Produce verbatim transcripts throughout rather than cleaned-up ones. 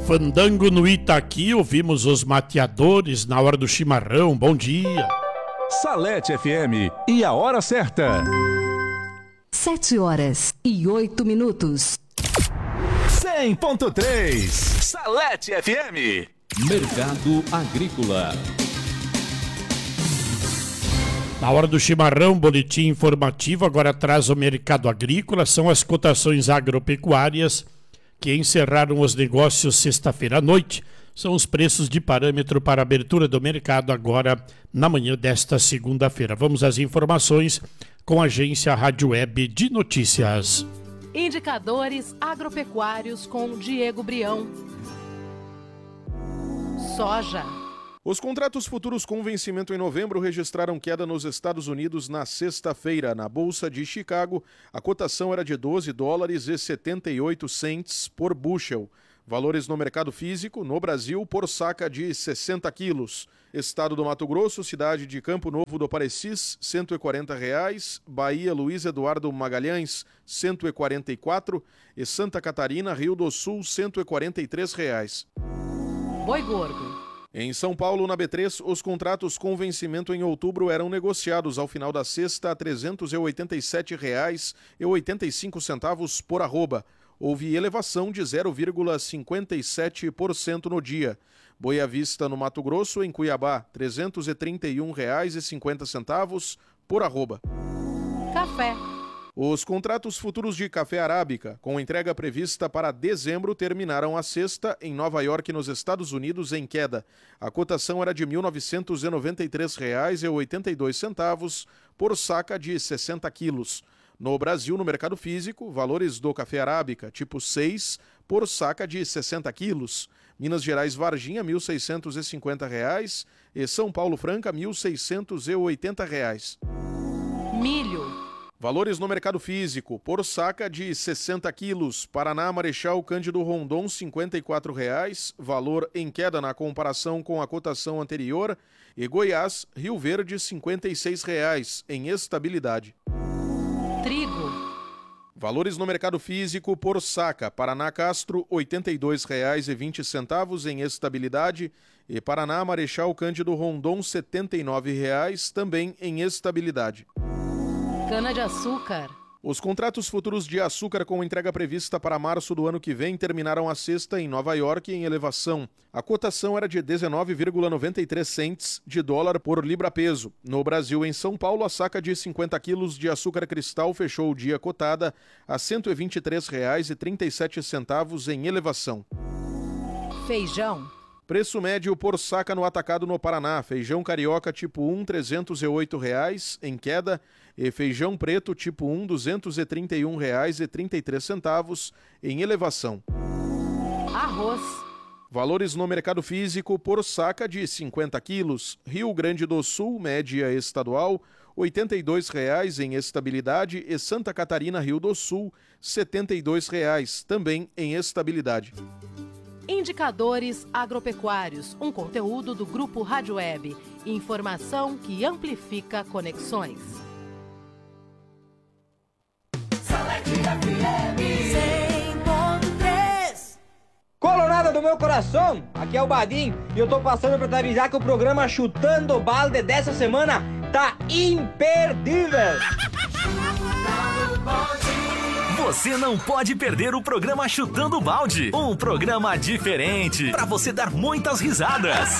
Fandango no Itaqui, ouvimos os mateadores na hora do chimarrão. Bom dia. Salete F M e a hora certa. Sete horas e oito minutos. cem ponto três Salete F M. Mercado Agrícola. Na hora do chimarrão, boletim informativo, agora traz o mercado agrícola. São as cotações agropecuárias que encerraram os negócios sexta-feira à noite. São os preços de parâmetro para a abertura do mercado agora na manhã desta segunda-feira. Vamos às informações com a agência Rádio Web de Notícias. Indicadores agropecuários com Diego Brião. Soja. Os contratos futuros com vencimento em novembro registraram queda nos Estados Unidos na sexta-feira. Na Bolsa de Chicago, a cotação era de doze dólares e setenta e oito centes por bushel. Valores no mercado físico, no Brasil, por saca de sessenta quilos. Estado do Mato Grosso, cidade de Campo Novo do Parecis, cento e quarenta reais. Bahia, Luiz Eduardo Magalhães, cento e quarenta e quatro. E Santa Catarina, Rio do Sul, cento e quarenta e três reais. Boi gordo. Em São Paulo, na B três, os contratos com vencimento em outubro eram negociados ao final da sexta a trezentos e oitenta e sete reais e oitenta e cinco centavos por arroba. Houve elevação de zero vírgula cinquenta e sete por cento no dia. Boi à vista no Mato Grosso, em Cuiabá, trezentos e trinta e um reais e cinquenta centavos por arroba. Café. Os contratos futuros de café arábica, com entrega prevista para dezembro, terminaram a sexta em Nova York, nos Estados Unidos, em queda. A cotação era de mil novecentos e noventa e três reais e oitenta e dois centavos por saca de sessenta quilos. No Brasil, no mercado físico, valores do café arábica tipo seis por saca de sessenta quilos. Minas Gerais Varginha, mil seiscentos e cinquenta reais e São Paulo Franca, mil seiscentos e oitenta reais. Milho. Valores no mercado físico, por saca de sessenta quilos. Paraná, Marechal Cândido Rondon, cinquenta e quatro reais, valor em queda na comparação com a cotação anterior. E Goiás, Rio Verde, cinquenta e seis reais, em estabilidade. Trigo. Valores no mercado físico, por saca. Paraná Castro, oitenta e dois reais e vinte centavos, em estabilidade. E Paraná, Marechal Cândido Rondon, setenta e nove reais, também em estabilidade. Cana-de-açúcar. Os contratos futuros de açúcar com entrega prevista para março do ano que vem terminaram a sexta em Nova York em elevação. A cotação era de dezenove vírgula noventa e três centes de dólar por libra-peso. No Brasil, em São Paulo, a saca de cinquenta quilos de açúcar cristal fechou o dia cotada a cento e vinte e três reais e trinta e sete centavos em elevação. Feijão. Preço médio por saca no atacado no Paraná. Feijão carioca tipo um, trezentos e oito reais, em queda. E feijão preto tipo um, duzentos e trinta e um reais e trinta e três centavos, em elevação. Arroz. Valores no mercado físico por saca de cinquenta quilos. Rio Grande do Sul, média estadual, oitenta e dois reais em estabilidade. E Santa Catarina, Rio do Sul, setenta e dois reais, também em estabilidade. Indicadores agropecuários, um conteúdo do Grupo Rádio Web. Informação que amplifica conexões. Colorada do meu coração, aqui é o Badim e eu tô passando pra te avisar que o programa Chutando Balde dessa semana tá imperdível. Você não pode perder o programa Chutando Balde, um programa diferente para você dar muitas risadas.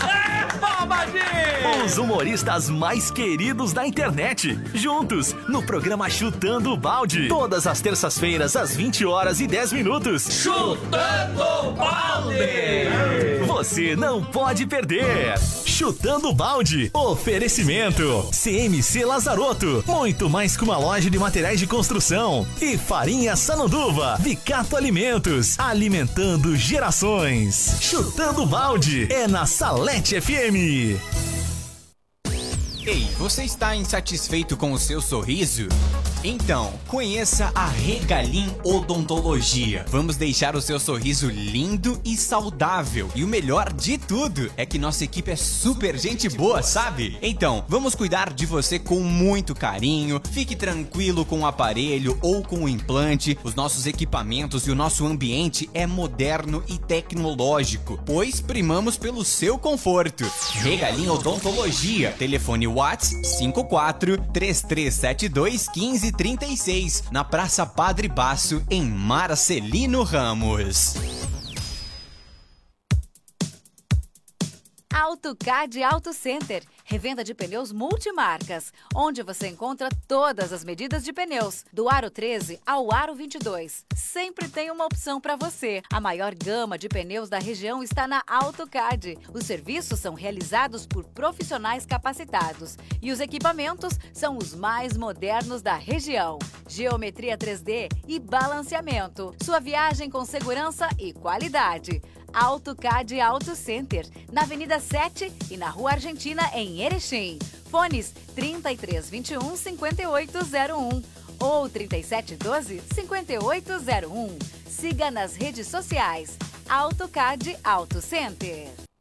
Os humoristas mais queridos da internet, juntos no programa Chutando Balde, todas as terças-feiras às vinte horas e dez minutos. Chutando Balde! Você não pode perder. Chutando Balde, oferecimento C M C Lazarotto, muito mais que uma loja de materiais de construção, e Farinha Sananduva, Vicato Alimentos, alimentando gerações. Chutando Balde é na Salete F M. Ei, você está insatisfeito com o seu sorriso? Então, conheça a Regalim Odontologia. Vamos deixar o seu sorriso lindo e saudável. E o melhor de tudo é que nossa equipe é super gente boa, sabe? Então, vamos cuidar de você com muito carinho. Fique tranquilo com o aparelho ou com o implante. Os nossos equipamentos e o nosso ambiente é moderno e tecnológico, pois primamos pelo seu conforto. Regalim Odontologia. Telefone WhatsApp cinco quatro três três sete dois um cinco três seis, na Praça Padre Baço, em Marcelino Ramos. AutoCAD Auto Center, revenda de pneus multimarcas, onde você encontra todas as medidas de pneus, do aro treze ao aro vinte e dois. Sempre tem uma opção para você. A maior gama de pneus da região está na AutoCAD. Os serviços são realizados por profissionais capacitados e os equipamentos são os mais modernos da região. Geometria três D e balanceamento. Sua viagem com segurança e qualidade. AutoCAD Auto Center, na Avenida sete e na Rua Argentina, em Erechim. Fones trinta e três vinte e um, cinquenta e oito zero um ou trinta e sete doze, cinquenta e oito zero um. Siga nas redes sociais. AutoCAD Auto Center.